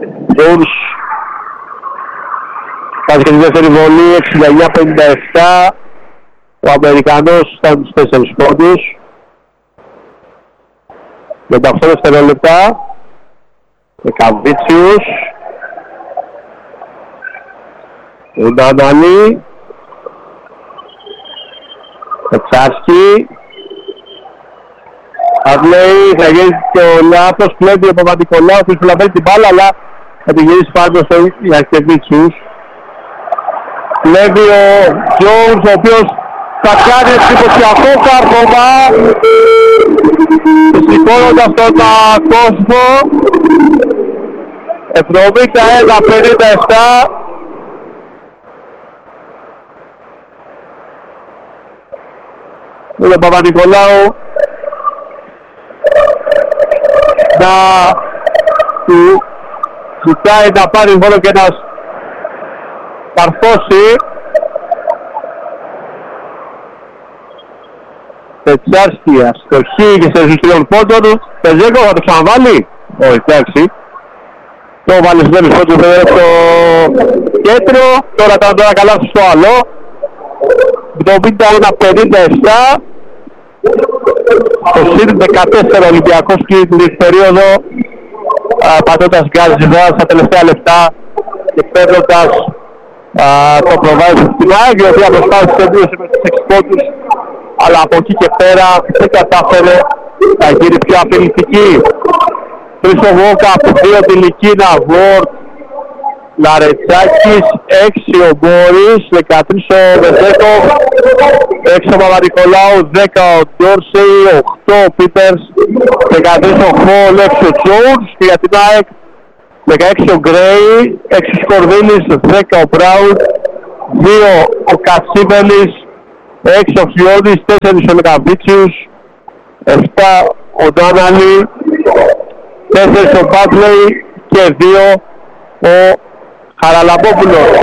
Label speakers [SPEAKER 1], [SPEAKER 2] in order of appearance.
[SPEAKER 1] Jones κάνει και τη δεύτερη βολή, 69-57. Ο Αμερικανός φτάνει στους 4 πόντους. 58 δευτερόλεπτα. Καβίτσιους. Ο Νταναλή. Πετσάσκι. Αυλέει, θα γίνει το λάθος, πλέον ο Παπα-Νικολάου, ο οποίος λαμβάνει την μπάλα, αλλά θα τη γυρίσει πάνω στο Ιασκεβίτσιους. Βλέπει ο Jones, ο οποίος θα κάνει εντυπωσιακό κάρφωμα, σηκώνοντας τον κόσμο. 71-57. Ο Παπα-Νικολάου να του ζητάει να πάρει μόνο και να καρφώσει. Πετσάσκι αστοχή και σε ζουστριών πόντων. Πεζέκο θα το ξαναβάλει. Όχι, εντάξει. Το βάλει στους δεύτερους πόντους στο κέντρο. Τώρα καλά στο άλλο. 71-57. Το ΣΥΡ 14 Ολυμπιακός και την περίοδο πατώντας γκάζιδα στα τελευταία λεπτά και παίρνοντας το προβάδι στην ΑΕΚ, η οποία προσπάθησε με τους 6 πόντους, αλλά από εκεί και πέρα δεν κατάφερε να γίνει πιο απειλητική. Χρήστο Βόκα, 2 τη Λικίνα, Βόρτ, Λαρετσάκης, 6 ο Μπόρις, 13 ο Βεζέκοφ, 6 ο Παπα-Νικολάου, 10 ο Ντόρσεϊ, 8 ο Πίπερς, 13 ο Χολ, 6 ο Τζόουνς και για την ΑΕΚ 16 ο Γκρέι, 6 ο Σκορδίνης, 10 ο Μπράουν, 2 ο Κατσίμελης, 6 ο Φιώδης, 4 ο Λεκαβίτσιους, 7 ο Ντάναλη, 4 ο Μπάτλεϊ και 2 ο Χαραλαμπόπουλος.